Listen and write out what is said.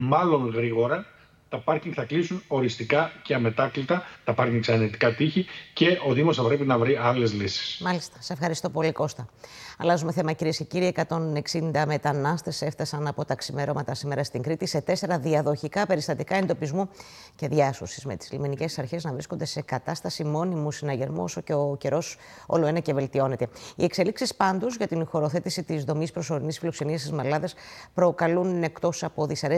μάλλον γρήγορα τα πάρκινγκ θα κλείσουν οριστικά και αμετάκλητα, τα πάρκινγκ ξενετικά τείχη, και ο Δήμος θα πρέπει να βρει άλλες λύσεις. Μάλιστα. Σε ευχαριστώ πολύ, Κώστα. Αλλάζουμε θέμα, κυρίες και κύριοι. 160 μετανάστες έφτασαν από τα ξημερώματα σήμερα στην Κρήτη σε 4 διαδοχικά περιστατικά εντοπισμού και διάσωσης, με τις λιμενικές αρχές να βρίσκονται σε κατάσταση μόνιμου συναγερμού όσο και ο καιρός όλο ένα και βελτιώνεται. Οι εξελίξεις πάντως για την χωροθέτηση της δομής προσωρινής φιλοξενίας στις Μαλλάδες προκαλούν, εκτός από δυσαρέσκεια